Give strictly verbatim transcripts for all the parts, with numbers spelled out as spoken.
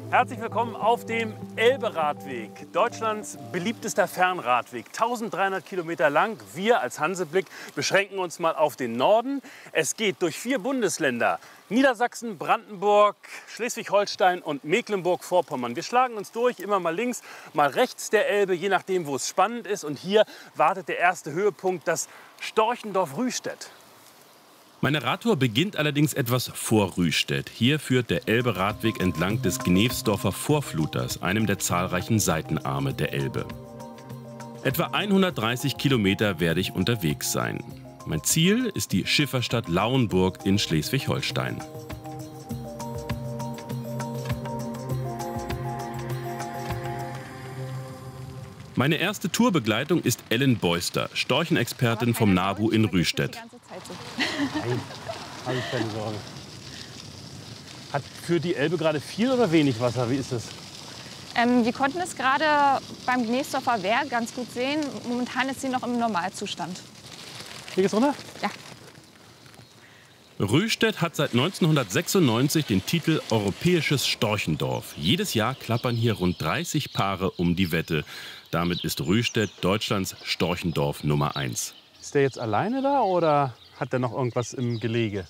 Herzlich willkommen auf dem Elbe-Radweg, Deutschlands beliebtester Fernradweg, eintausenddreihundert Kilometer lang. Wir als Hanseblick beschränken uns mal auf den Norden. Es geht durch vier Bundesländer, Niedersachsen, Brandenburg, Schleswig-Holstein und Mecklenburg-Vorpommern. Wir schlagen uns durch, immer mal links, mal rechts der Elbe, je nachdem, wo es spannend ist. Und hier wartet der erste Höhepunkt, das Storchendorf-Rüstedt. Meine Radtour beginnt allerdings etwas vor Rüstedt. Hier führt der Elbe-Radweg entlang des Gnevsdorfer Vorfluters, einem der zahlreichen Seitenarme der Elbe. Etwa hundertdreißig Kilometer werde ich unterwegs sein. Mein Ziel ist die Schifferstadt Lauenburg in Schleswig-Holstein. Meine erste Tourbegleitung ist Ellen Beuster, Storchenexpertin vom NABU in Rüstedt. Nein, habe ich keine Sorge. Hat für die Elbe gerade viel oder wenig Wasser? Wie ist das? Ähm, wir konnten es gerade beim Gnevsdorfer Wehr ganz gut sehen. Momentan ist sie noch im Normalzustand. Hier geht's runter? Ja. Rüstedt hat seit neunzehnhundertsechsundneunzig den Titel Europäisches Storchendorf. Jedes Jahr klappern hier rund dreißig Paare um die Wette. Damit ist Rüstedt Deutschlands Storchendorf Nummer eins. Ist der jetzt alleine da oder hat der noch irgendwas im Gelege?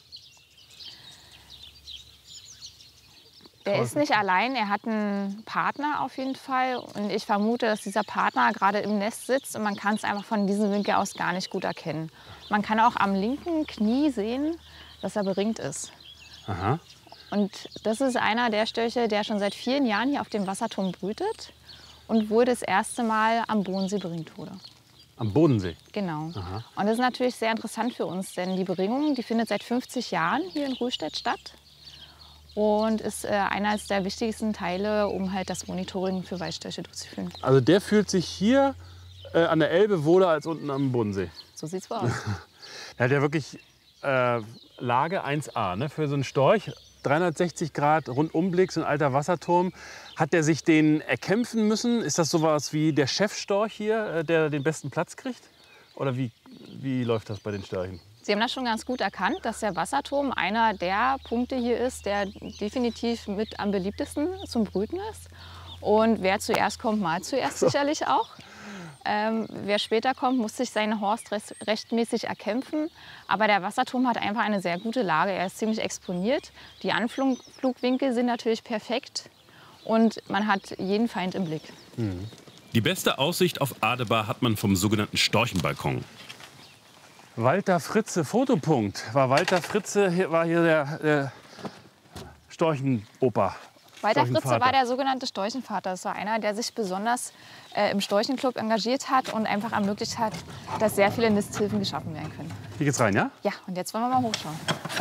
Er ist nicht allein, er hat einen Partner auf jeden Fall. Und ich vermute, dass dieser Partner gerade im Nest sitzt und man kann es einfach von diesem Winkel aus gar nicht gut erkennen. Man kann auch am linken Knie sehen, dass er beringt ist. Aha. Und das ist einer der Störche, der schon seit vielen Jahren hier auf dem Wasserturm brütet und wohl das erste Mal am Bodensee beringt wurde. Am Bodensee? Genau. Aha. Und das ist natürlich sehr interessant für uns, denn die Beringung, die findet seit fünfzig Jahren hier in Rüstedt statt und ist äh, einer der wichtigsten Teile, um halt das Monitoring für Waldstörche durchzuführen. Also der fühlt sich hier äh, an der Elbe wohler als unten am Bodensee? So sieht's wohl aus. Er hat ja wirklich äh, Lage eins A, ne, für so einen Storch. dreihundertsechzig Grad Rundumblick, so ein alter Wasserturm. Hat der sich den erkämpfen müssen? Ist das sowas wie der Chefstorch hier, der den besten Platz kriegt? Oder wie, wie läuft das bei den Störchen? Sie haben das schon ganz gut erkannt, dass der Wasserturm einer der Punkte hier ist, der definitiv mit am beliebtesten zum Brüten ist. Und wer zuerst kommt, mal zuerst so. Sicherlich auch. Ähm, wer später kommt, muss sich seinen Horst recht, rechtmäßig erkämpfen. Aber der Wasserturm hat einfach eine sehr gute Lage. Er ist ziemlich exponiert. Die Anflugwinkel sind natürlich perfekt. Und man hat jeden Feind im Blick. Mhm. Die beste Aussicht auf Adebar hat man vom sogenannten Storchenbalkon. Walter Fritze, Fotopunkt. War Walter Fritze, hier war hier der, der Storchenoper. Walter Fritze war der sogenannte Storchenvater. Das war einer, der sich besonders äh, im Storchenclub engagiert hat und einfach ermöglicht hat, dass sehr viele Nisthilfen geschaffen werden können. Hier geht's rein, ja? Ja, und jetzt wollen wir mal hochschauen.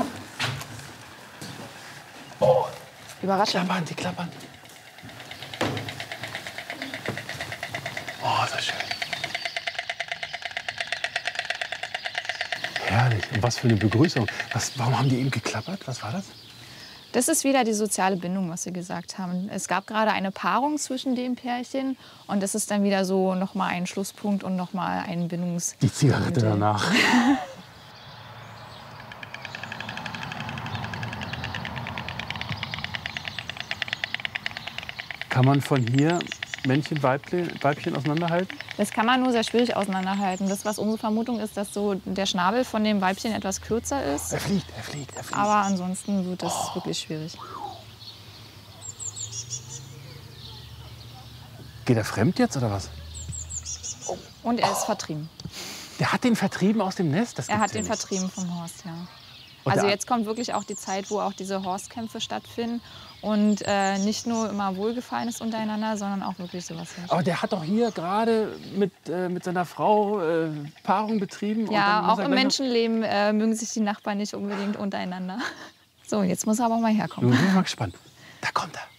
Oh, Überraschung. Die klappern, die klappern. Oh, das ist schön. Herrlich. Und was für eine Begrüßung. Was, warum haben die eben geklappert? Was war das? Das ist wieder die soziale Bindung, was Sie gesagt haben. Es gab gerade eine Paarung zwischen dem Pärchen und das ist dann wieder so noch mal ein Schlusspunkt und noch mal ein Bindungs. Die Zigarette danach. Kann man von hier Männchen, Weibchen, Weibchen auseinanderhalten? Das kann man nur sehr schwierig auseinanderhalten. Das, was unsere Vermutung ist, dass so der Schnabel von dem Weibchen etwas kürzer ist. Er fliegt, er fliegt, er fliegt. Aber ansonsten wird das oh. wirklich schwierig. Geht er fremd jetzt oder was? Und er ist vertrieben. Der hat den vertrieben aus dem Nest? Das er hat ja den nicht. vertrieben vom Horst, ja. Und also der, jetzt kommt wirklich auch die Zeit, wo auch diese Horstkämpfe stattfinden. Und äh, nicht nur immer Wohlgefallenes untereinander, sondern auch wirklich sowas. Aber der hat doch hier gerade mit, äh, mit seiner Frau äh, Paarung betrieben. Ja, und dann auch im Menschenleben äh, mögen sich die Nachbarn nicht unbedingt untereinander. So, jetzt muss er aber mal herkommen. Ich bin mal gespannt. Da kommt er.